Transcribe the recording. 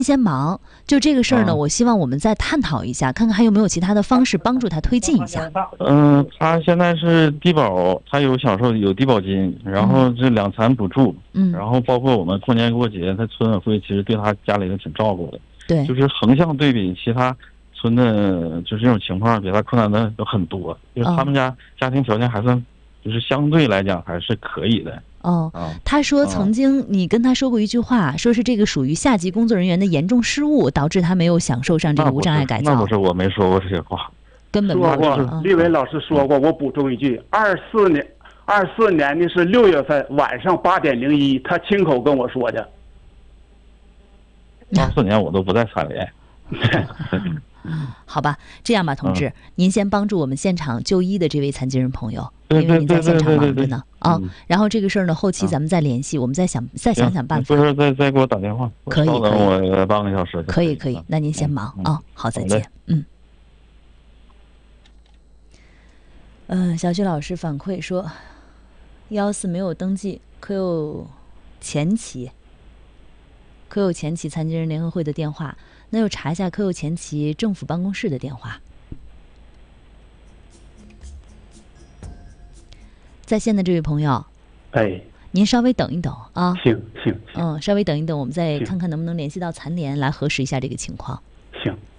先忙，就这个事儿呢，我希望我们再探讨一下，看看还有没有其他的方式帮助他推进一下。 他现在是低保，他享受有低保金，然后这两残补助，然后包括我们过年过节，他村委会其实对他家里人挺照顾的， 对， 就是横向对比其他村的，就是这种情况比他困难的有很多，就是他们家家庭条件还算，就是相对来讲还是可以的。 他说曾经你跟他说过一句话，说是这个属于下级工作人员的严重失误，导致他没有享受上这个无障碍改造。 那不是，我没说过这些话， 根本说过。立伟老师说过，我补充一句，24年的是6月份晚上8:01，他亲口跟我说的。 24年我都不在3连。 好吧，这样吧，同志，您先帮助我们现场就医的这位残疾人朋友，因为您在现场忙着呢然后这个事儿呢，后期咱们再联系，我们再想想办法。 再给我打电话， 可以， 稍等我半个小时。 可以，那您先忙好，再见。小徐老师反馈说，114没有登记，可有前期残疾人联合会的电话。那又查一下科幼前旗政府办公室的电话。在线的这位朋友，您稍微等一等啊。 行。 稍微等一等，我们再看看能不能联系到残联来核实一下这个情况。